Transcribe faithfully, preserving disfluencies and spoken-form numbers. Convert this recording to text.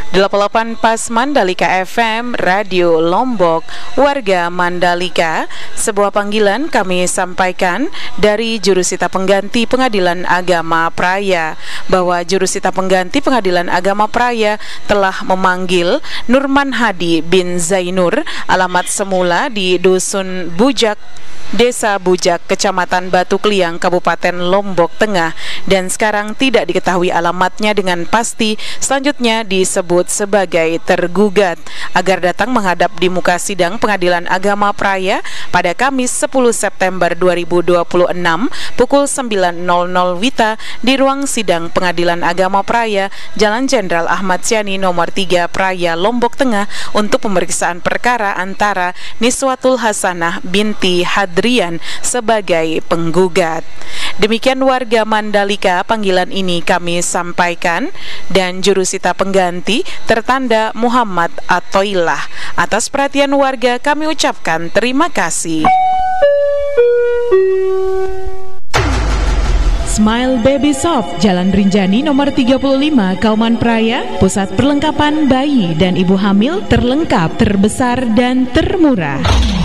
delapan puluh delapan Pas Mandalika F M, Radio Lombok, warga Mandalika. Sebuah panggilan kami sampaikan dari Jurusita Pengganti Pengadilan Agama Praya bahwa Jurusita Pengganti Pengadilan Agama Praya telah memanggil Nurman Hadi bin Zainur, alamat semula di Dusun Bujak, Desa Bujak, Kecamatan Batu Kliang, Kabupaten Lombok Tengah, dan sekarang tidak diketahui alamatnya dengan pasti. Selanjutnya disebut sebagai tergugat, agar datang menghadap di muka sidang Pengadilan Agama Praya pada Kamis sepuluh September dua ribu dua puluh enam pukul sembilan nol nol Wita di ruang sidang Pengadilan Agama Praya, Jalan Jenderal Ahmad Yani nomor tiga Praya, Lombok Tengah, untuk pemeriksaan perkara antara Niswatul Hasanah binti Hadrian sebagai penggugat. Demikian warga Mandalika, panggilan ini kami sampaikan, dan Jurusita Pengganti tertanda Muhammad Atoilah. Atas perhatian warga kami ucapkan terima kasih. Smile Baby Soft, Jalan Rinjani nomor tiga puluh lima, Kauman Praya, pusat perlengkapan bayi dan ibu hamil terlengkap, terbesar dan termurah.